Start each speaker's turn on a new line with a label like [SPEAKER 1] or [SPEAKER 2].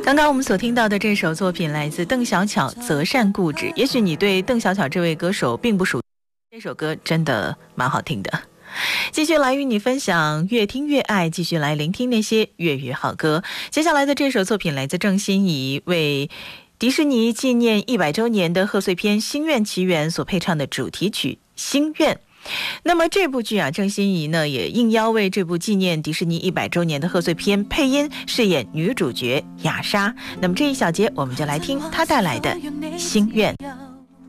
[SPEAKER 1] 刚刚我们所听到的这首作品来自邓小巧《择善固执》，也许你对邓小巧这位歌手并不熟悉，这首歌真的蛮好听的。继续来与你分享越听越爱，继续来聆听那些粤语好歌。接下来的这首作品来自郑欣宜，为迪士尼纪念100周年的贺岁片《星愿奇缘》所配唱的主题曲《心愿》。那么这部剧啊，郑欣宜呢也应邀为这部纪念迪士尼100周年的贺岁片配音，饰演女主角雅莎。那么这一小节我们就来听她带来的《心愿》。